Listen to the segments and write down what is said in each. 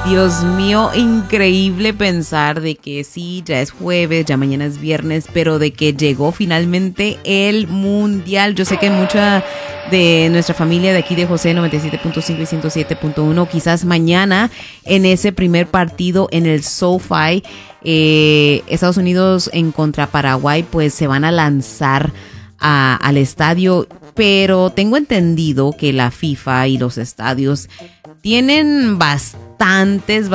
Dios mío, increíble pensar de que sí, ya es jueves, ya mañana es viernes, pero de que llegó finalmente el Mundial. Yo sé que mucha de nuestra familia de aquí de José 97.5 y 107.1, quizás mañana en ese primer partido en el SoFi, Estados Unidos en contra Paraguay, pues se van a lanzar al estadio, pero tengo entendido que la FIFA y los estadios tienen bastantes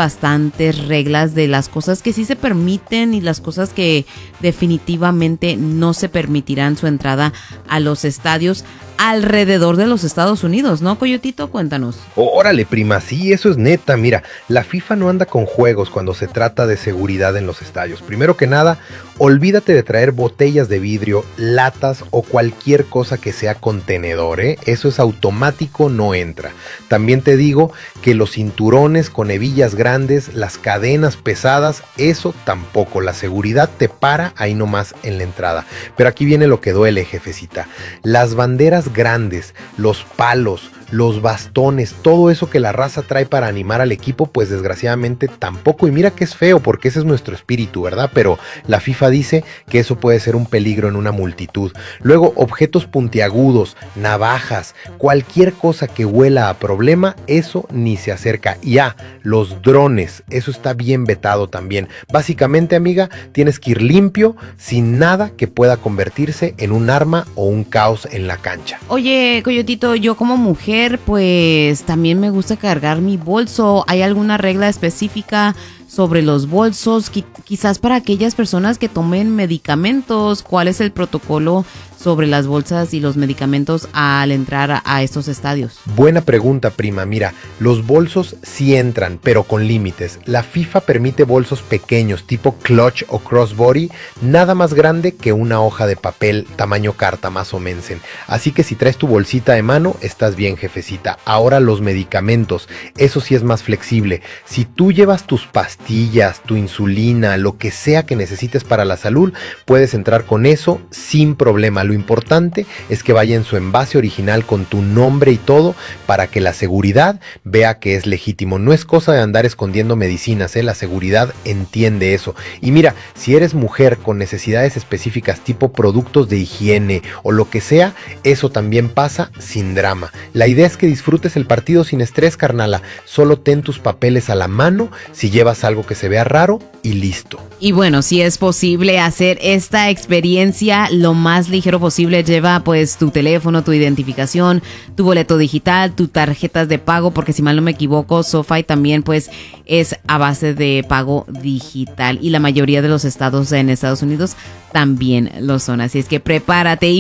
reglas de las cosas que sí se permiten y las cosas que definitivamente no se permitirán su entrada a los estadios alrededor de los Estados Unidos, ¿no, Coyotito? Cuéntanos. Órale, prima, sí, eso es neta. Mira, la FIFA no anda con juegos cuando se trata de seguridad en los estadios. Primero que nada, olvídate de traer botellas de vidrio, latas o cualquier cosa que sea contenedor, ¿eh? Eso es automático, no entra. También te digo que los cinturones con hebillas grandes, las cadenas pesadas, eso tampoco. La seguridad te para ahí nomás en la entrada. Pero aquí viene lo que duele, jefecita. Las banderas grandes, los palos, los bastones, todo eso que la raza trae para animar al equipo, pues desgraciadamente tampoco. Y mira que es feo porque ese es nuestro espíritu, ¿verdad? Pero la FIFA dice que eso puede ser un peligro en una multitud. Luego, objetos puntiagudos, navajas, cualquier cosa que huela a problema, eso ni se acerca. Y los drones, eso está bien vetado también. Básicamente, amiga, tienes que ir limpio, sin nada que pueda convertirse en un arma o un caos en la cancha. Oye, Coyotito, yo como mujer, pues también me gusta cargar mi bolso. ¿Hay alguna regla específica sobre los bolsos? Quizás para aquellas personas que tomen medicamentos, ¿cuál es el protocolo sobre las bolsas y los medicamentos al entrar a estos estadios? Buena pregunta, prima. Mira, los bolsos sí entran, pero con límites. La FIFA permite bolsos pequeños, tipo clutch o crossbody, nada más grande que una hoja de papel, tamaño carta más o menos. Así que si traes tu bolsita de mano, estás bien, jefecita. Ahora los medicamentos, eso sí es más flexible. Si tú llevas tus pastillas, tu insulina, lo que sea que necesites para la salud, puedes entrar con eso sin problema. Lo importante es que vaya en su envase original con tu nombre y todo para que la seguridad vea que es legítimo. No es cosa de andar escondiendo medicinas, la seguridad entiende eso. Y mira, si eres mujer con necesidades específicas tipo productos de higiene o lo que sea, eso también pasa sin drama. La idea es que disfrutes el partido sin estrés, carnala. Solo ten tus papeles a la mano si llevas algo que se vea raro y listo. Y bueno, si es posible hacer esta experiencia lo más ligero posible, lleva pues tu teléfono, tu identificación, tu boleto digital, tus tarjetas de pago, porque si mal no me equivoco, SoFi también pues es a base de pago digital y la mayoría de los estados en Estados Unidos también lo son. Así es que prepárate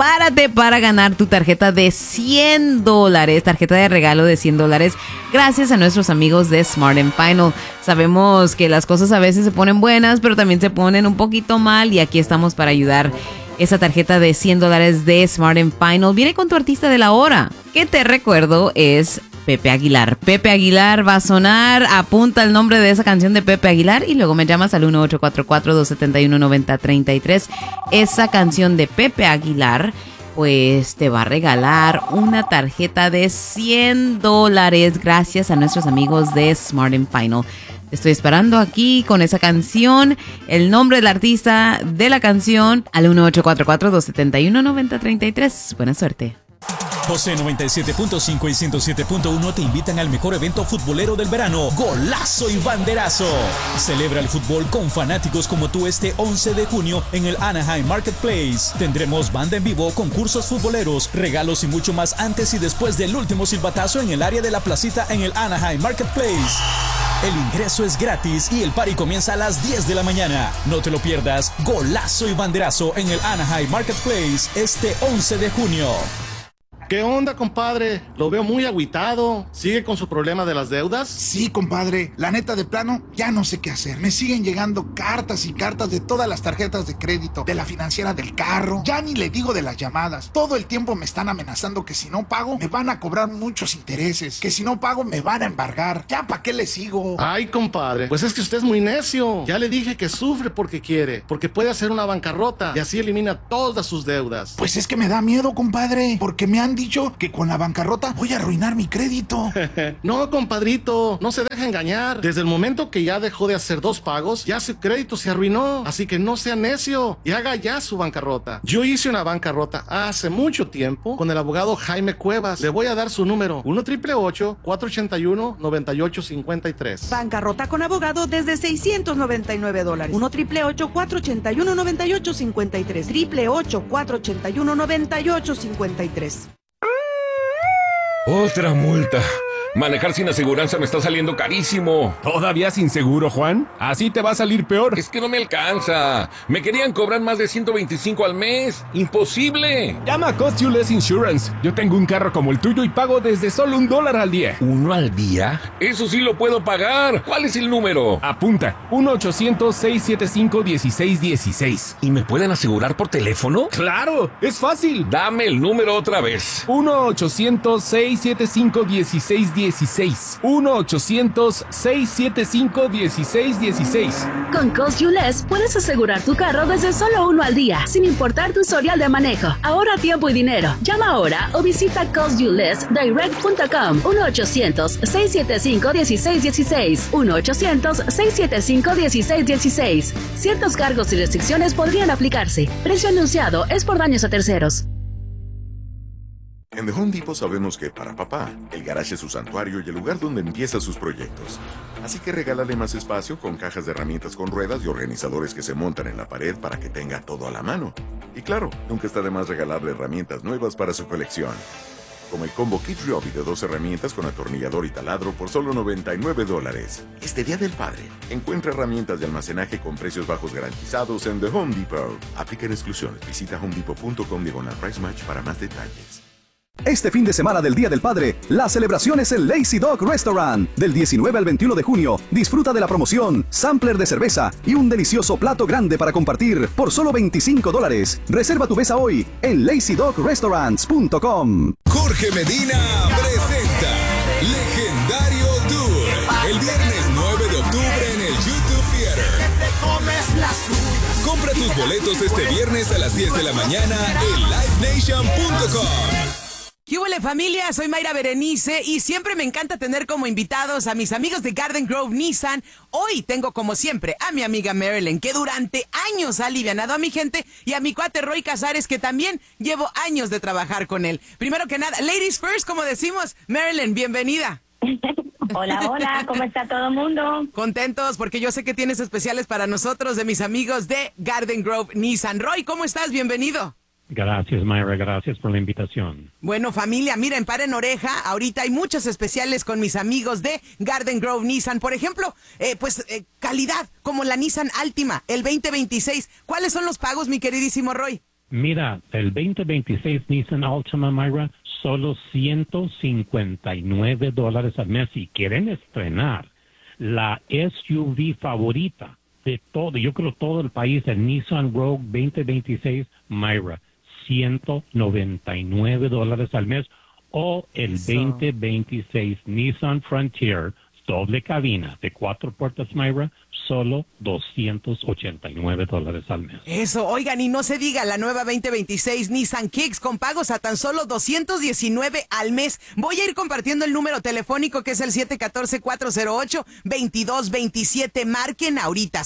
para ganar tu tarjeta de $100, tarjeta de regalo de $100, gracias a nuestros amigos de Smart & Final. Sabemos que las cosas a veces se ponen buenas, pero también se ponen un poquito mal y aquí estamos para ayudar. Esa tarjeta de $100 de Smart & Final viene con tu artista de la hora, que te recuerdo es Pepe Aguilar. Pepe Aguilar va a sonar, apunta el nombre de esa canción de Pepe Aguilar y luego me llamas al 1-844-271-9033. Esa canción de Pepe Aguilar pues te va a regalar una tarjeta de $100 gracias a nuestros amigos de Smart & Final. Estoy esperando aquí con esa canción, el nombre del artista de la canción al 1-844-271-9033. Buena suerte. José 97.5 y 107.1 te invitan al mejor evento futbolero del verano, Golazo y Banderazo. Celebra el fútbol con fanáticos como tú este 11 de junio en el Anaheim Marketplace. Tendremos banda en vivo, concursos futboleros, regalos y mucho más antes y después del último silbatazo en el área de la placita en el Anaheim Marketplace. El ingreso es gratis y el party comienza a las 10 de la mañana. No te lo pierdas, Golazo y Banderazo en el Anaheim Marketplace este 11 de junio. ¿Qué onda, compadre? Lo veo muy agüitado. ¿Sigue con su problema de las deudas? Sí, compadre. La neta, de plano, ya no sé qué hacer. Me siguen llegando cartas y cartas de todas las tarjetas de crédito, de la financiera del carro. Ya ni le digo de las llamadas. Todo el tiempo me están amenazando que si no pago, me van a cobrar muchos intereses. Que si no pago, me van a embargar. ¿Ya para qué le sigo? Ay, compadre, pues es que usted es muy necio. Ya le dije que sufre porque quiere, porque puede hacer una bancarrota y así elimina todas sus deudas. Pues es que me da miedo, compadre, porque me han dicho que con la bancarrota voy a arruinar mi crédito. No, compadrito, no se deja engañar. Desde el momento que ya dejó de hacer 2 pagos, ya su crédito se arruinó. Así que no sea necio y haga ya su bancarrota. Yo hice una bancarrota hace mucho tiempo con el abogado Jaime Cuevas. Le voy a dar su número: 1-888-481-9853. Bancarrota con abogado desde $699. 1-888-481-9853. 888-481-9853. Otra multa. Manejar sin aseguranza me está saliendo carísimo. ¿Todavía sin seguro, Juan? Así te va a salir peor. Es que no me alcanza. Me querían cobrar más de 125 al mes. ¡Imposible! Llama a Cost You Less Insurance. Yo tengo un carro como el tuyo y pago desde solo $1 al día. ¿1 al día? Eso sí lo puedo pagar. ¿Cuál es el número? Apunta. 1-800-675-1616. ¿Y me pueden asegurar por teléfono? ¡Claro! ¡Es fácil! Dame el número otra vez. 1-800-675-1616. 1-800-675-1616. Con Cost You Less puedes asegurar tu carro desde solo $1 al día, sin importar tu historial de manejo. Ahorra tiempo y dinero. Llama ahora o visita costyouLessDirect.com. 1-800-675-1616. 1-800-675-1616. Ciertos cargos y restricciones podrían aplicarse. Precio anunciado es por daños a terceros. En The Home Depot sabemos que para papá, el garaje es su santuario y el lugar donde empieza sus proyectos. Así que regálale más espacio con cajas de herramientas con ruedas y organizadores que se montan en la pared para que tenga todo a la mano. Y claro, nunca está de más regalarle herramientas nuevas para su colección. Como el combo Kit Ryobi de 2 herramientas con atornillador y taladro por solo $99. Este Día del Padre, encuentra herramientas de almacenaje con precios bajos garantizados en The Home Depot. Aplican exclusiones. Visita homedepot.com/price match para más detalles. Este fin de semana del Día del Padre, la celebración es el Lazy Dog Restaurant. Del 19 al 21 de junio, disfruta de la promoción, sampler de cerveza y un delicioso plato grande para compartir por solo $25. Reserva tu mesa hoy en lazydogrestaurants.com. Jorge Medina presenta Legendario Tour el viernes 9 de octubre en el YouTube Theater. Compra tus boletos este viernes a las 10 de la mañana en livenation.com. ¿Qué huele, familia? Soy Mayra Berenice y siempre me encanta tener como invitados a mis amigos de Garden Grove Nissan. Hoy tengo como siempre a mi amiga Marilyn, que durante años ha alivianado a mi gente, y a mi cuate Roy Casares, que también llevo años de trabajar con él. Primero que nada, ladies first, como decimos. Marilyn, bienvenida. Hola, hola, ¿cómo está todo el mundo? Contentos porque yo sé que tienes especiales para nosotros de mis amigos de Garden Grove Nissan. Roy, ¿cómo estás? Bienvenido. Gracias, Mayra, gracias por la invitación. Bueno, familia, miren, paren oreja. Ahorita hay muchos especiales con mis amigos de Garden Grove Nissan. Por ejemplo, calidad, como la Nissan Altima, el 2026. ¿Cuáles son los pagos, mi queridísimo Roy? Mira, el 2026 Nissan Altima, Mayra, solo $159 al mes. Si quieren estrenar la SUV favorita de todo, yo creo todo el país, el Nissan Rogue 2026, Mayra, $199 al mes, o el 2026 Nissan Frontier doble cabina de 4 puertas, Mayra, solo $289 al mes. Eso, oigan, y no se diga la nueva 2026 Nissan Kicks con pagos a tan solo $219 al mes. Voy a ir compartiendo el número telefónico, que es el 714-408-2227. Marquen ahorita,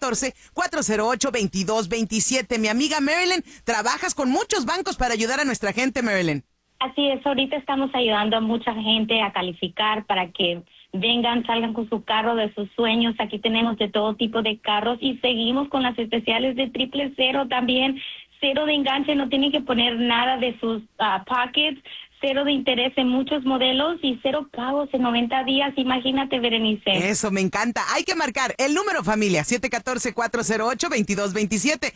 714-408-2227. Mi amiga Marilyn, trabajas con muchos bancos para ayudar a nuestra gente, Marilyn. Así es, ahorita estamos ayudando a mucha gente a calificar para que vengan, salgan con su carro de sus sueños. Aquí tenemos de todo tipo de carros y seguimos con las especiales de 000 también. 0 de enganche, no tienen que poner nada de sus pockets. 0 de interés en muchos modelos y 0 pagos en 90 días. Imagínate, Berenice. Eso, me encanta. Hay que marcar el número, familia, 714-408-2227.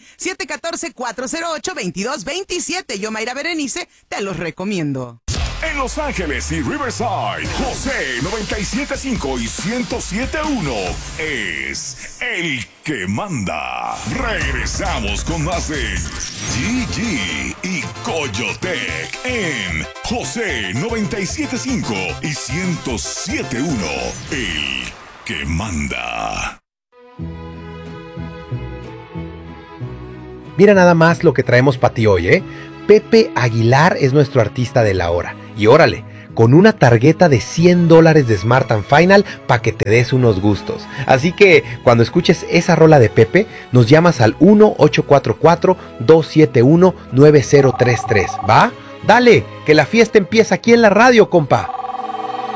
714-408-2227. Yo, Mayra Berenice, te los recomiendo. En Los Ángeles y Riverside, José 97.5 y 107.1 es el que manda. Regresamos con más de GG y Coyotec en José 97.5 y 107.1, el que manda. Mira nada más lo que traemos para ti hoy, ¿eh? Pepe Aguilar es nuestro artista de la hora. Y órale, con una tarjeta de $100 de Smart & Final para que te des unos gustos. Así que cuando escuches esa rola de Pepe, nos llamas al 1-844-271-9033, ¿va? Dale, que la fiesta empieza aquí en la radio, compa.